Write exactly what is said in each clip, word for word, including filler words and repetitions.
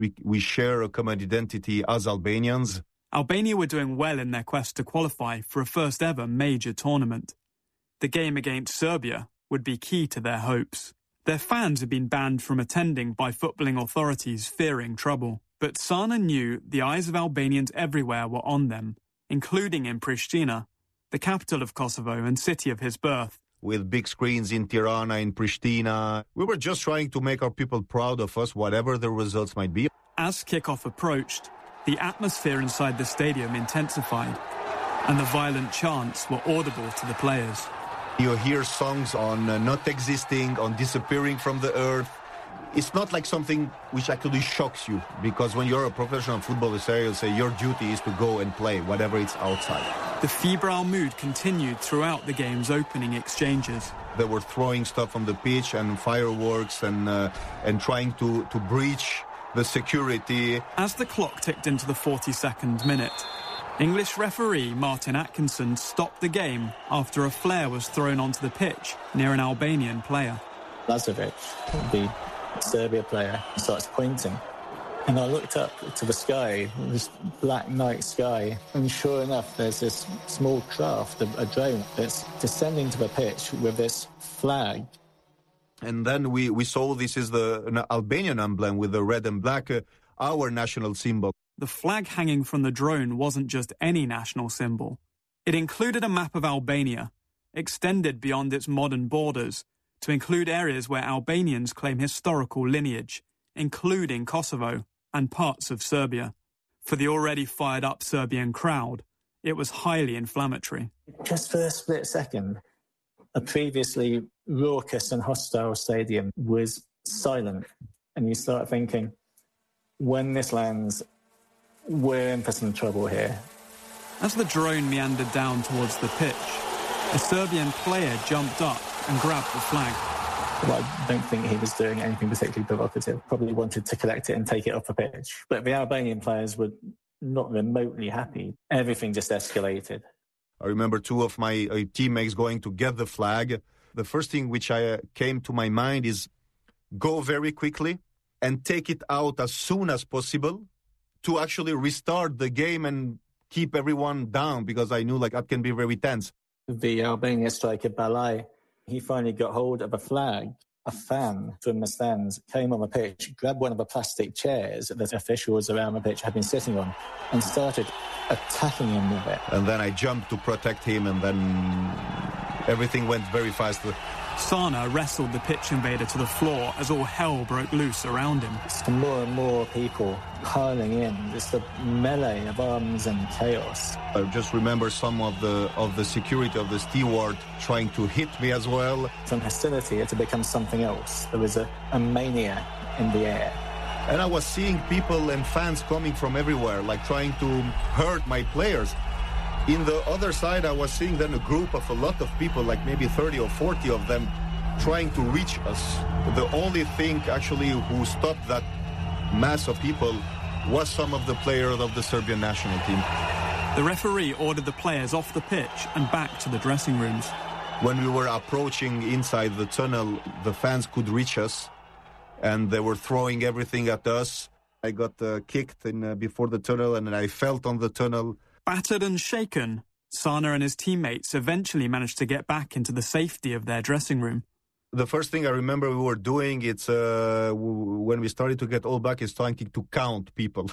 We, we share a common identity as Albanians. Albania were doing well in their quest to qualify for a first ever major tournament. The game against Serbia would be key to their hopes. Their fans had been banned from attending by footballing authorities fearing trouble. But Sana knew the eyes of Albanians everywhere were on them, including in Pristina, the capital of Kosovo and city of his birth. With big screens in Tirana, in Pristina. We were just trying to make our people proud of us, whatever the results might be. As kickoff approached, the atmosphere inside the stadium intensified, and the violent chants were audible to the players. You hear songs on uh, not existing, on disappearing from the earth. It's not like something which actually shocks you, because when you're a professional footballer, you'll say your duty is to go and play, whatever it's outside. The febrile mood continued throughout the game's opening exchanges. They were throwing stuff on the pitch and fireworks and uh, and trying to, to breach the security. As the clock ticked into the forty-second minute, English referee Martin Atkinson stopped the game after a flare was thrown onto the pitch near an Albanian player. Lazovic, the Serbia player, starts pointing. And I looked up to the sky, this black night sky, and sure enough, there's this small craft, a, a drone, that's descending to the pitch with this flag. And then we, we saw this is the an Albanian emblem with the red and black, uh, our national symbol. The flag hanging from the drone wasn't just any national symbol. It included a map of Albania, extended beyond its modern borders, to include areas where Albanians claim historical lineage, including Kosovo and parts of Serbia. For the already fired-up Serbian crowd, it was highly inflammatory. Just for a split second, a previously raucous and hostile stadium was silent. And you start thinking, when this lands, we're in for some trouble here. As the drone meandered down towards the pitch, a Serbian player jumped up and grabbed the flag. Well, I don't think he was doing anything particularly provocative. Probably wanted to collect it and take it off the pitch. But the Albanian players were not remotely happy. Everything just escalated. I remember two of my uh, teammates going to get the flag. The first thing which I uh, came to my mind is go very quickly and take it out as soon as possible to actually restart the game and keep everyone down, because I knew like that can be very tense. The Albanian striker Balai, he finally got hold of a flag. A fan from the stands came on the pitch, grabbed one of the plastic chairs that the officials around the pitch had been sitting on, and started attacking him with it. And then I jumped to protect him, and then everything went very fast. Sana wrestled the pitch invader to the floor as all hell broke loose around him. Some more and more people piling in. It's the melee of arms and chaos. I just remember some of the of the security of the steward trying to hit me as well. From hostility, it had become something else. There was a, a mania in the air. And I was seeing people and fans coming from everywhere, like trying to hurt my players. In the other side, I was seeing then a group of a lot of people, like maybe thirty or forty of them, trying to reach us. The only thing actually who stopped that mass of people was some of the players of the Serbian national team. The referee ordered the players off the pitch and back to the dressing rooms. When we were approaching inside the tunnel, the fans could reach us, and they were throwing everything at us. I got uh, kicked in, uh, before the tunnel, and I felt on the tunnel. Battered and shaken, Sana and his teammates eventually managed to get back into the safety of their dressing room. The first thing I remember we were doing, it's uh, w- when we started to get all back, is trying to count people,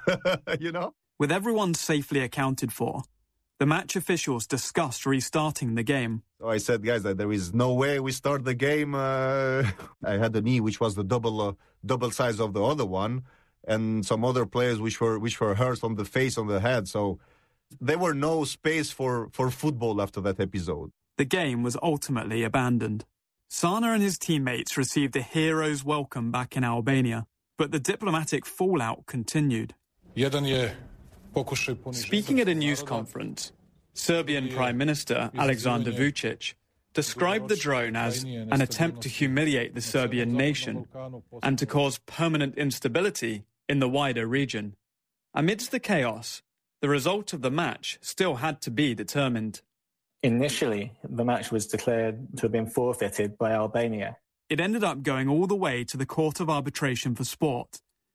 you know? With everyone safely accounted for, the match officials discussed restarting the game. So I said, guys, that there is no way we start the game. Uh, I had a knee which was the double uh, double size of the other one, and some other players which were which were hurt on the face, on the head. So there were no space for, for football after that episode. The game was ultimately abandoned. Sana and his teammates received a hero's welcome back in Albania, but the diplomatic fallout continued. Speaking at a news conference, Serbian Prime Minister Aleksandar Vučić described the drone as an attempt to humiliate the Serbian nation and to cause permanent instability in the wider region. Amidst the chaos, the result of the match still had to be determined. Initially, the match was declared to have been forfeited by Albania. It ended up going all the way to the Court of Arbitration for Sport,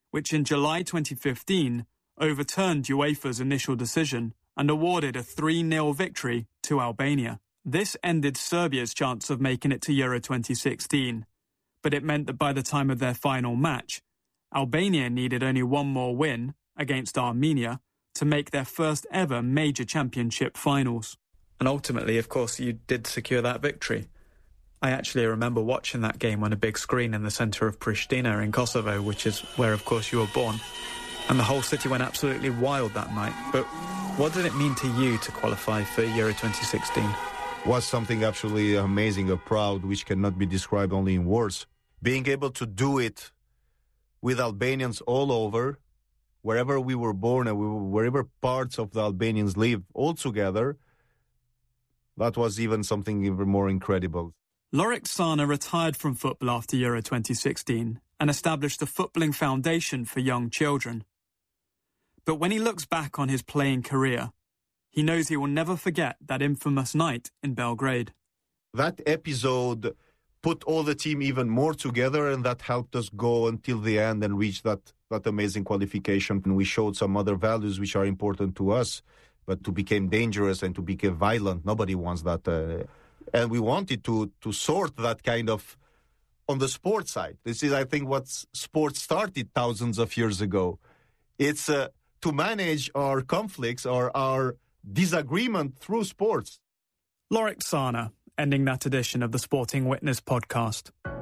which in July twenty fifteen overturned UEFA's initial decision and awarded a three nil victory to Albania. This ended Serbia's chance of making it to Euro twenty sixteen, but it meant that by the time of their final match, Albania needed only one more win against Armenia to make their first ever major championship finals. And ultimately, of course, you did secure that victory. I actually remember watching that game on a big screen in the centre of Pristina in Kosovo, which is where, of course, you were born. And the whole city went absolutely wild that night. But what did it mean to you to qualify for Euro twenty sixteen? Was something absolutely amazing, a proud, which cannot be described only in words. Being able to do it with Albanians all over, wherever we were born and we were, wherever parts of the Albanians live, all together, that was even something even more incredible. Loric Sana retired from football after Euro twenty sixteen and established a footballing foundation for young children. But when he looks back on his playing career, he knows he will never forget that infamous night in Belgrade. That episode put all the team even more together, and that helped us go until the end and reach that, that amazing qualification. And we showed some other values which are important to us, but to become dangerous and to become violent, nobody wants that. Uh, and we wanted to, to sort that kind of on the sports side. This is, I think, what sports started thousands of years ago. It's uh, to manage our conflicts or our disagreement through sports. Loric Sana, ending that edition of the Sporting Witness podcast.